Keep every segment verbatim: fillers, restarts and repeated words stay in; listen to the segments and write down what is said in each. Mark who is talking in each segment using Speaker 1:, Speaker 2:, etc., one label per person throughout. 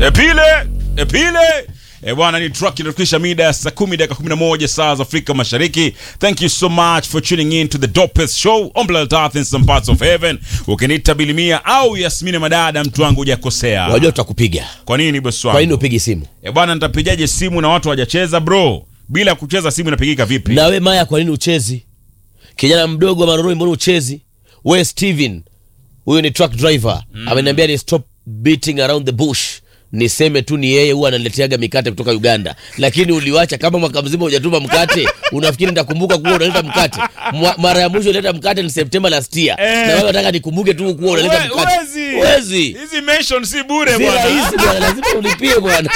Speaker 1: Epile, epile. E bwana, ni truck inatokisha mida ya saa kumi dakika kumi na moja saa za Afrika Mashariki. Thank you so much for tuning in to the dopest show on planet Earth in some parts of heaven. Ukiniita Bilimia au Yasmini Madada, mtu wangu hujakosea.
Speaker 2: Unajua tutakupiga.
Speaker 1: Kwa nini boss wangu?
Speaker 2: Kwa nini upigi simu?
Speaker 1: E bwana, nitapigaje simu na watu hawajacheza bro? Bila kucheza simu inapigika vipi?
Speaker 2: Na we Maya, kwa nini uchezi? Kijana mdogo wa Maroroi, mbona uchezi? We Steven, huyo ni truck driver. Mm. Ameniambia ni stop beating around the bush. Niseme tu ni yeye huwa analeteaga mikate kutoka Uganda. Lakini uliwacha kama mwaka mzima hujatuma mkate. Unafikiri nitakumbuka kuwa unaleta mkate? Mara ya mwisho uleta mkate ni September last year. Eh. Na wewe unataka nikumbuke tu kuwa unaleta we, mkate.
Speaker 1: Uwezi.
Speaker 2: Uwezi.
Speaker 1: Hizi mention si bure
Speaker 2: bwana.
Speaker 1: Si
Speaker 2: rahisi bwana, lazima ulipie bwana.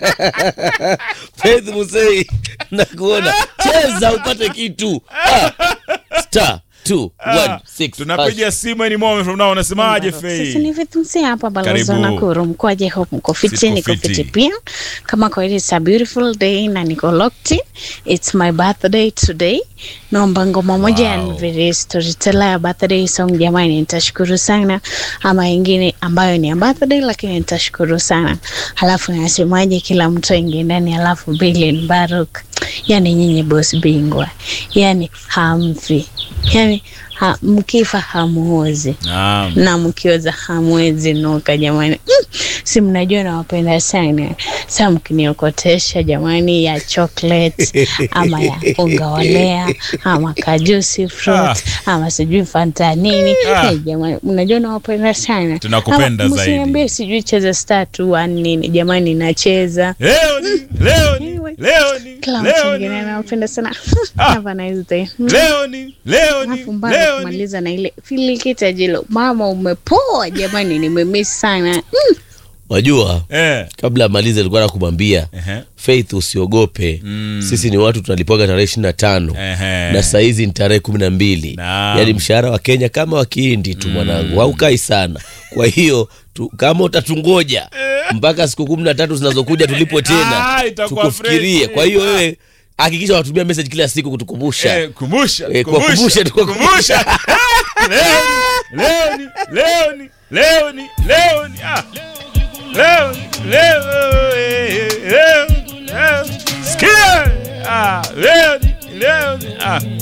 Speaker 2: Faith Musei, nakuona. Cheza upate kitu. Ah. Star two one six.
Speaker 1: Tunapiga simu ni moment from now. Unasemaje Faith?
Speaker 3: Sisi ni Faith Musei hapa balozi na Kuru. Mkoaje hope mko fiti? Niko fiti pia. Kama kwa hiyo it's a beautiful day na niko locked in. It's my birthday today. Naomba ngoma moja ya Nviiri Storyteller ya birthday song jamani, nitashukuru sana. Ama nyingine ambayo ni ya birthday lakini nitashukuru sana. Halafu nasemaje, kila mtu aingie ndani, halafu Billion Baruch. Yani nyinyi boss bingwa. Yani hamfi. Yani ha, mkifa hamuozi.
Speaker 1: Naam.
Speaker 3: Na mkioza hamwezi nuka jamani. Mm, si mnajua na wapenda sana. Sasa mkiniokotesha jamani ya chocolate ama ya unga walea ama kajusi fruit ah. ama sijui fanta nini. Ah. Hey, jamani mnajua na wapenda sana.
Speaker 1: Tunakupenda zaidi.
Speaker 3: Msiniambie sijui cheza star two one nini jamani, nacheza.
Speaker 1: Leo ni, leo ni, leo ni, leo ni.
Speaker 3: Na wapenda sana. Have a nice day.
Speaker 1: Leo ni, leo ni, leo ni.
Speaker 3: Kumaliza na ile filikita jilo. Mama umepoa jamani, nimemiss sana. Mm.
Speaker 2: Wajua,
Speaker 1: eh.
Speaker 2: kabla maliza nilikuwa nakumwambia
Speaker 1: uh-huh.
Speaker 2: Faith usiogope. Mm. Sisi ni watu tunalipoga tarehe ishirini na tano. Uh-huh. Na saa hizi ni tarehe kumi na mbili. Yaani mshahara wa Kenya kama wa Kihindi tu mwanangu. Mm. Haukai sana. Kwa hiyo tu, kama utatungoja mpaka siku kumi na tatu zinazokuja tulipo tena
Speaker 1: ah,
Speaker 2: tukufikirie. Kwa hiyo wewe hakikisha watumia message kila siku kutukumbusha.
Speaker 1: Eh, kumbusha,
Speaker 2: eh,
Speaker 1: kumbusha, kumbusha. Leo ni, leo ni, leo ni, leo ni, leo ni, ah. Leo, leo, leo, leo, leo, skia, ah, leo, leo, ah.